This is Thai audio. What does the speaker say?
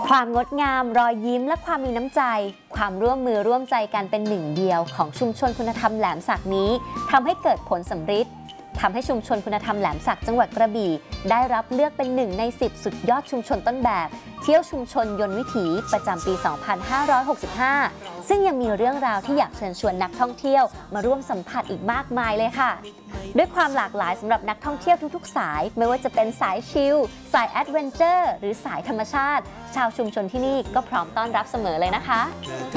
ความงดงามรอยยิ้มและความมีน้ำใจความร่วมมือร่วมใจกันเป็นหนึ่งเดียวของชุมชนคุณธรรมแหลมสักนี้ทำให้เกิดผลสำฤทธิ์ทำให้ชุมชนคุณธรรมแหลมสักจังหวัดกระบี่ได้รับเลือกเป็น1 ใน 10สุดยอดชุมชนต้นแบบเที่ยวชุมชนยนต์วิถีประจำปี 2565 ซึ่งยังมีเรื่องราวที่อยากเชิญชวนนักท่องเที่ยวมาร่วมสัมผัสอีกมากมายเลยค่ะด้วยความหลากหลายสำหรับนักท่องเที่ยวทุกๆสายไม่ว่าจะเป็นสายชิลสายแอดเวนเจอร์หรือสายธรรมชาติชาวชุมชนที่นี่ก็พร้อมต้อนรับเสมอเลยนะคะ